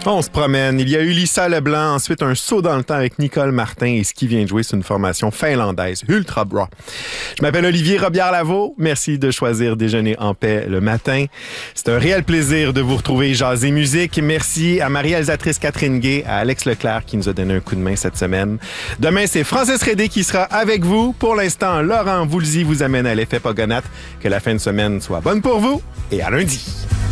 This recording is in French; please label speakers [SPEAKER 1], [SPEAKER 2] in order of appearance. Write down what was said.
[SPEAKER 1] On se promène. Il y a eu Lisa Leblanc, ensuite un saut dans le temps avec Nicole Martin et ce qui vient de jouer, c'est une formation finlandaise, Ultra Bra. Je m'appelle Olivier Robillard-Lavaux. Merci de choisir Déjeuner en paix le matin. C'est un réel plaisir de vous retrouver jaser musique. Merci à Marie-Réalisatrice Catherine Gay, à Alex Leclerc qui nous a donné un coup de main cette semaine. Demain, c'est Francis Rédé qui sera avec vous. Pour l'instant, Laurent Voulzy vous amène à l'effet Pogonat. Que la fin de semaine soit bonne pour vous et à lundi.